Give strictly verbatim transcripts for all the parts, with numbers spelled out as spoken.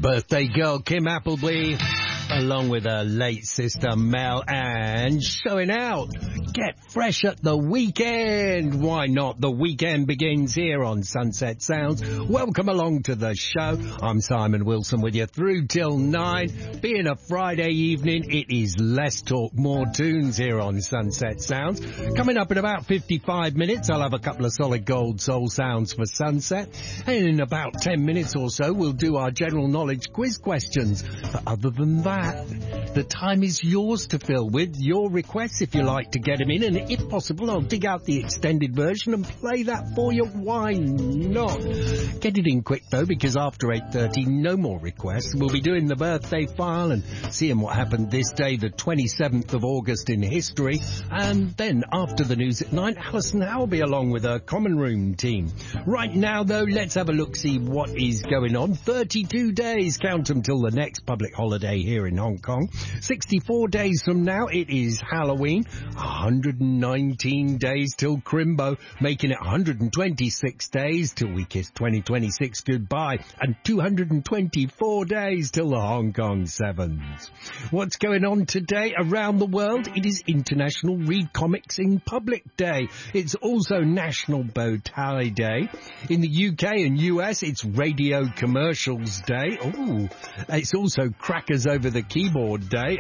Birthday girl Kim Appleby, along with her late sister Mel, and showing out. Get fresh at the weekend. Why not? The weekend begins here on Sunset Sounds. Welcome along to the show. I'm Simon Wilson with you through till nine. Being a Friday evening, it is less talk, more tunes here on Sunset Sounds. Coming up in about fifty-five minutes, I'll have a couple of solid gold soul sounds for Sunset. And in about ten minutes or so, we'll do our general knowledge quiz questions. But other than that, the time is yours to fill with your requests if you like to get them in, and if possible I'll dig out the extended version and play that for you. Why not? Get it in quick though, because after eight thirty no more requests. We'll be doing the birthday file and seeing what happened this day, the twenty-seventh of August in history, and then after the news at nine, Alison Howe will be along with her Common Room team. Right now though, let's have a look, see what is going on. thirty-two days, count them till the next public holiday here in Hong Kong. sixty-four days from now it is Halloween. one hundred nineteen days till Crimbo, making it one hundred twenty-six days till we kiss twenty twenty-six goodbye, and two hundred twenty-four days till the Hong Kong Sevens. What's going on today around the world? It is International Read Comics in Public Day. It's also National Bow Tie Day. In the U K and U S, it's Radio Commercials Day. Ooh, it's also Crackers Over the Keyboard Day.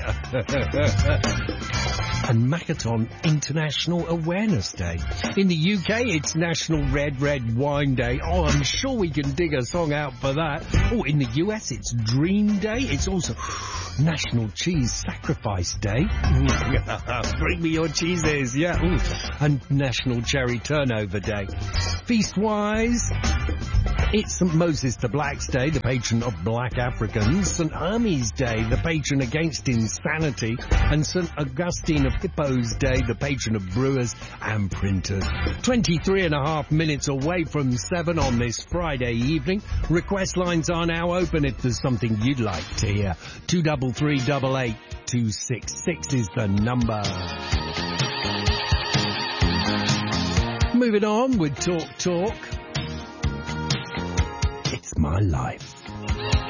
And Makaton International Awareness Day. In the U K, it's National Red Red Wine Day. Oh, I'm sure we can dig a song out for that. Oh, in the U S, it's Dream Day. It's also National Cheese Sacrifice Day. Bring me your cheeses, yeah. Ooh. And National Cherry Turnover Day. Feast-wise, it's Saint Moses the Black's Day, the patron of black Africans. Saint Hermes Day, the patron against insanity. And Saint Augustine of Hippo's Day, the patron of brewers and printers. twenty-three and a half minutes away from seven on this Friday evening. Request lines are now open if there's something you'd like to hear. two double three double eight two six six is the number. Moving on with Talk Talk. It's my life.